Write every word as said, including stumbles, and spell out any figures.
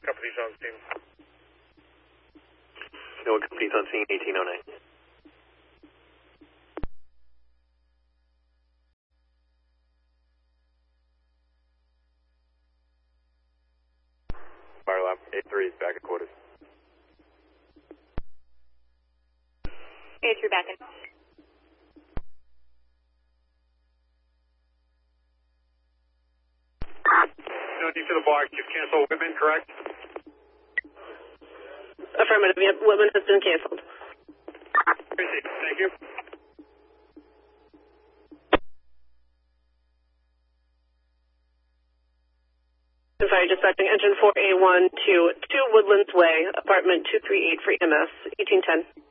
Company's on scene. No, company's on scene, eighteen oh nine. Fire alarm, A three is back at quarters. A three back in. No need for the bar. You've canceled Whitman, correct? Affirmative. Yep, Whitman has been canceled. Thank you. Fire dispatching engine four A one to two Woodlands Way, apartment two three eight for E M S, eighteen ten.